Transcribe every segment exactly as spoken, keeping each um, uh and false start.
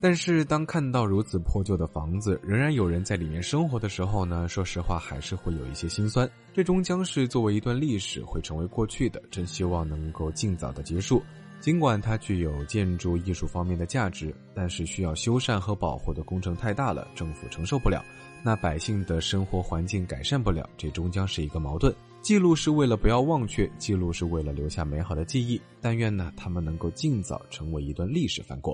但是当看到如此破旧的房子仍然有人在里面生活的时候呢，说实话还是会有一些心酸。这终将是作为一段历史会成为过去的，真希望能够尽早的结束。尽管它具有建筑艺术方面的价值，但是需要修缮和保护的工程太大了，政府承受不了，那百姓的生活环境改善不了，这终将是一个矛盾。记录是为了不要忘却，记录是为了留下美好的记忆，但愿呢他们能够尽早成为一段历史翻过。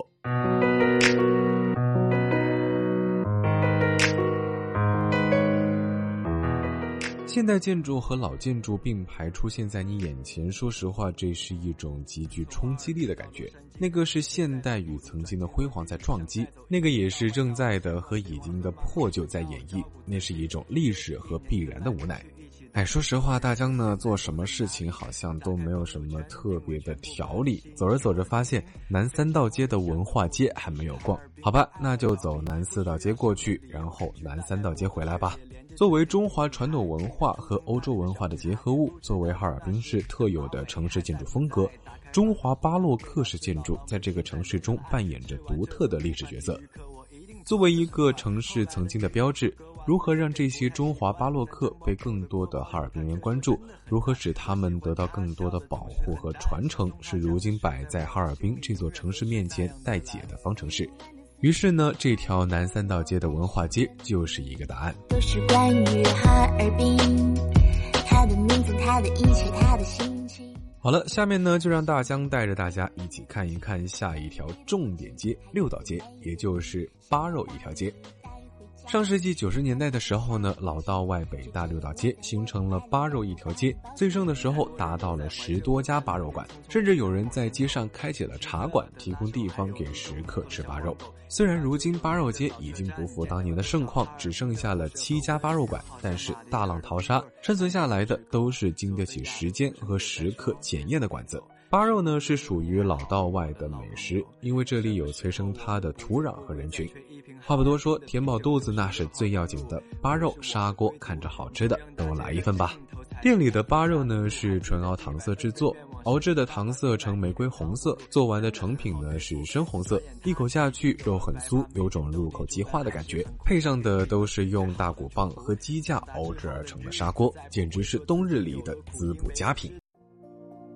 现代建筑和老建筑并排出现在你眼前，说实话这是一种极具冲击力的感觉。那个是现代与曾经的辉煌在撞击，那个也是正在的和已经的破旧在演绎，那是一种历史和必然的无奈。哎，说实话，大江呢做什么事情好像都没有什么特别的条理，走着走着发现南三道街的文化街还没有逛，好吧，那就走南四道街过去，然后南三道街回来吧。作为中华传统文化和欧洲文化的结合物，作为哈尔滨市特有的城市建筑风格，中华巴洛克式建筑在这个城市中扮演着独特的历史角色。作为一个城市曾经的标志，如何让这些中华巴洛克被更多的哈尔滨人关注，如何使他们得到更多的保护和传承，是如今摆在哈尔滨这座城市面前待解的方程式。于是呢，这条南三道街的文化街就是一个答案。 都是关于哈尔滨，它的名字，它的一切，它的心情。 好了，下面呢就让大江带着大家一起看一看下一条重点街六道街，也就是八肉一条街。上世纪九十年代的时候呢，老道外北大六道街形成了八肉一条街，最盛的时候达到了十多家八肉馆，甚至有人在街上开启了茶馆，提供地方给食客吃八肉。虽然如今八肉街已经不复当年的盛况，只剩下了七家八肉馆，但是大浪淘沙，生存下来的都是经得起时间和食客检验的馆子。八肉呢是属于老道外的美食，因为这里有催生它的土壤和人群。话不多说，填饱肚子那是最要紧的，八肉砂锅看着好吃的都来一份吧。店里的八肉呢是纯熬糖色制作，熬制的糖色呈玫瑰红色，做完的成品呢是深红色，一口下去肉很酥，有种入口即化的感觉，配上的都是用大骨棒和鸡架熬制而成的砂锅，简直是冬日里的滋补佳品。